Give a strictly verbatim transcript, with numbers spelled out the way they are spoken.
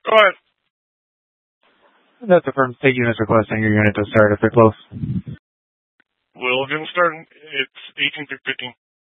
Go ahead. That's affirmed. State units requesting your unit to start if they're close. We'll get them started. It's eighteen through fifteen.